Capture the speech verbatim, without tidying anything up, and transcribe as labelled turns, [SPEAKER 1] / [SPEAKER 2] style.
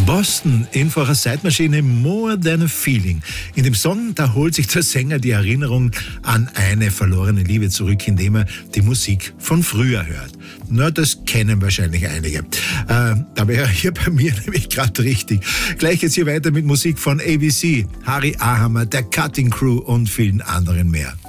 [SPEAKER 1] Boston, einfache Zeitmaschine, More Than a Feeling. In dem Song, da holt sich der Sänger die Erinnerung an eine verlorene Liebe zurück, indem er die Musik von früher hört. Na, das kennen wahrscheinlich einige. Äh, da wäre hier bei mir nämlich gerade richtig. Gleich jetzt hier weiter mit Musik von A B C, Harry Ahammer, der Cutting Crew und vielen anderen mehr.